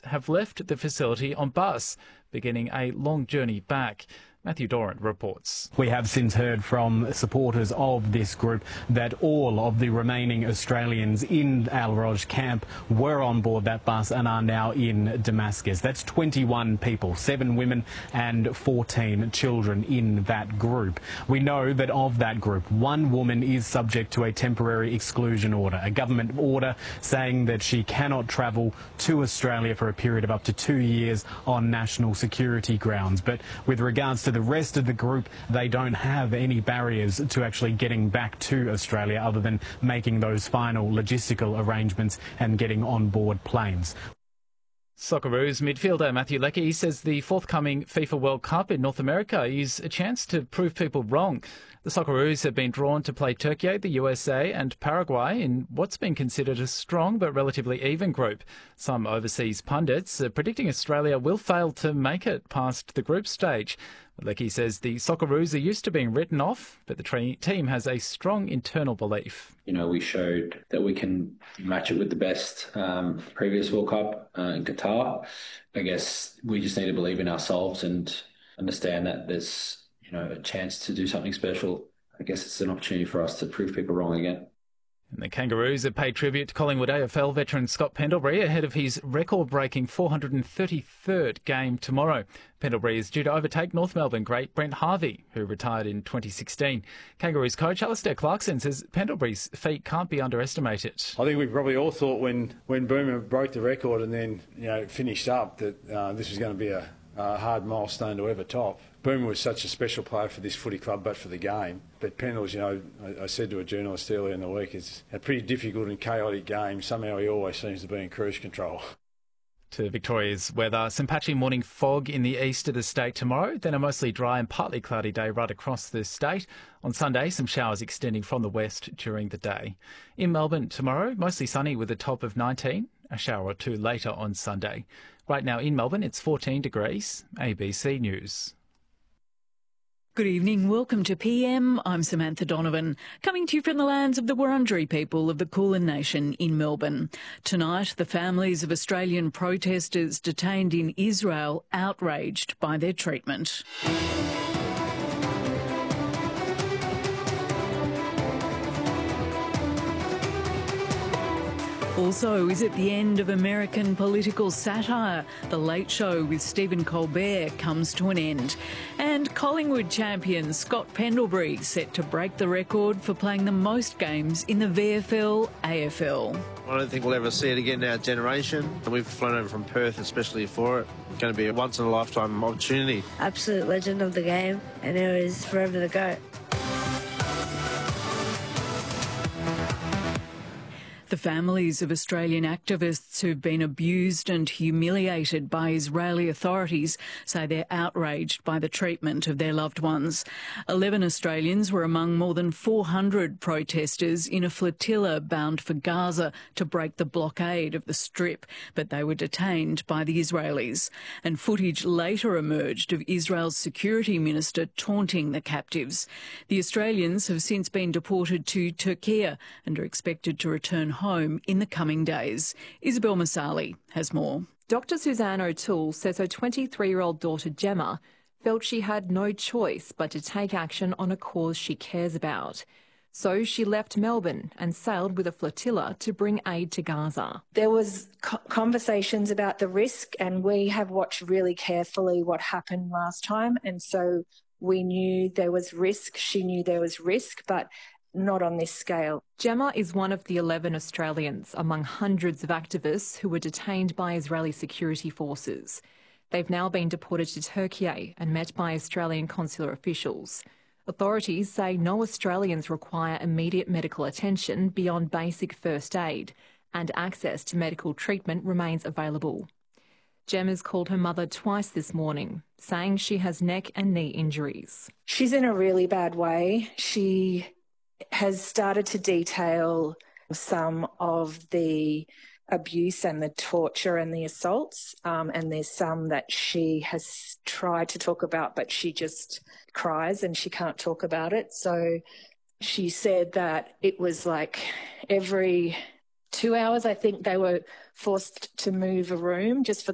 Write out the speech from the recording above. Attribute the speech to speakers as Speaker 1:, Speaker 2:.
Speaker 1: have left the facility on bus, beginning a long journey back. Matthew Dorrant reports.
Speaker 2: We have since heard from supporters of this group that all of the remaining Australians in Al Roj camp were on board that bus and are now in Damascus. That's 21 people, 7 women and 14 children in that group. We know that of that group, 1 woman is subject to a temporary exclusion order, a government order saying that she cannot travel to Australia for a period of up to 2 years on national security grounds. But with regards to the rest of the group, they don't have any barriers to actually getting back to Australia other than making those final logistical arrangements and getting on board planes.
Speaker 1: Socceroos midfielder Matthew Leckie says the forthcoming FIFA World Cup in North America is a chance to prove people wrong. The Socceroos have been drawn to play Turkey, the USA and Paraguay in what's been considered a strong but relatively even group. Some overseas pundits are predicting Australia will fail to make it past the group stage. Leckie says the Socceroos are used to being written off, but the team has a strong internal belief.
Speaker 3: You know, we showed that we can match it with the best previous World Cup in Qatar. I guess we just need to believe in ourselves and understand that there's, you know, a chance to do something special. I guess it's an opportunity for us to prove people wrong again.
Speaker 1: And the Kangaroos have paid tribute to Collingwood AFL veteran Scott Pendlebury ahead of his record-breaking 433rd game tomorrow. Pendlebury is due to overtake North Melbourne great Brent Harvey, who retired in 2016. Kangaroos coach Alistair Clarkson says Pendlebury's feat can't be underestimated.
Speaker 4: I think we probably all thought when Boomer broke the record and then, you know, finished up that this was going to be a hard milestone to ever top. Boomer was such a special player for this footy club, but for the game. But Pendles, you know, I said to a journalist earlier in the week, it's a pretty difficult and chaotic game. Somehow he always seems to be in cruise control.
Speaker 1: To Victoria's weather, some patchy morning fog in the east of the state tomorrow, then a mostly dry and partly cloudy day right across the state. On Sunday, some showers extending from the west during the day. In Melbourne tomorrow, mostly sunny with a top of 19, a shower or 2 later on Sunday. Right now in Melbourne, it's 14 degrees. ABC News.
Speaker 5: Good evening. Welcome to PM. I'm Samantha Donovan, coming to you from the lands of the Wurundjeri people of the Kulin Nation in Melbourne. Tonight, the families of Australian protesters detained in Israel outraged by their treatment. Also, is it the end of American political satire? The Late Show with Stephen Colbert comes to an end. And Collingwood champion Scott Pendlebury set to break the record for playing the most games in the VFL AFL.
Speaker 6: I don't think we'll ever see it again in our generation. We've flown over from Perth especially for it. It's going to be a once-in-a-lifetime opportunity.
Speaker 7: Absolute legend of the game, and it was forever the GOAT.
Speaker 5: The families of Australian activists who've been abused and humiliated by Israeli authorities say they're outraged by the treatment of their loved ones. 11 Australians were among more than 400 protesters in a flotilla bound for Gaza to break the blockade of the Strip, but they were detained by the Israelis. And footage later emerged of Israel's security minister taunting the captives. The Australians have since been deported to Turkey and are expected to return home in the coming days. Isabel Masali has more.
Speaker 8: Dr Suzanne O'Toole says her 23-year-old daughter Gemma felt she had no choice but to take action on a cause she cares about. So she left Melbourne and sailed with a flotilla to bring aid to Gaza.
Speaker 9: There was conversations about the risk, and we have watched really carefully what happened last time, and so we knew there was risk. She knew there was risk, but not on this scale.
Speaker 8: Gemma is one of the 11 Australians among hundreds of activists who were detained by Israeli security forces. They've now been deported to Turkey and met by Australian consular officials. Authorities say no Australians require immediate medical attention beyond basic first aid, and access to medical treatment remains available. Gemma's called her mother twice this morning, saying she has neck and knee injuries.
Speaker 9: She's in a really bad way. She has started to detail some of the abuse and the torture and the assaults, and there's some that she has tried to talk about, but she just cries and she can't talk about it. So she said that it was like every 2 hours, I think, they were forced to move a room just for